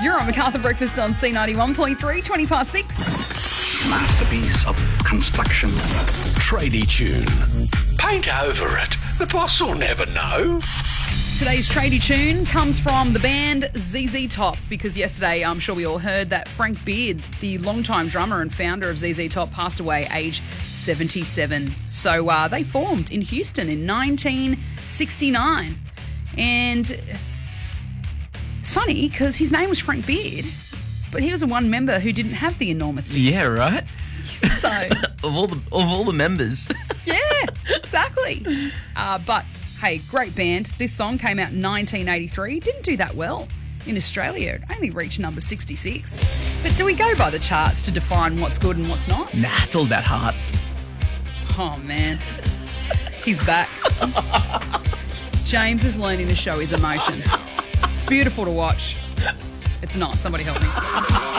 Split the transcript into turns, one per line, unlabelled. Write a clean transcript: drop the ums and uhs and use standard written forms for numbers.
You're on MacArthur Breakfast on C91.3, 20 past 6.
Masterpiece of construction.
Tradie tune.
Paint over it. The boss will never know.
Today's tradie tune comes from the band ZZ Top, because yesterday I'm sure we all heard that Frank Beard, the longtime drummer and founder of ZZ Top, passed away age 77. So they formed in Houston in 1969. And it's funny because his name was Frank Beard, but he was the one member who didn't have the enormous beard.
Yeah, right?
So
of all the members.
yeah, exactly. But hey, great band. This song came out in 1983. Didn't do that well in Australia. It only reached number 66. But do we go by the charts to define what's good and what's not?
Nah, it's all about heart.
Oh, man. He's back. James is learning to show his emotion. It's beautiful to watch. It's not. Somebody help me.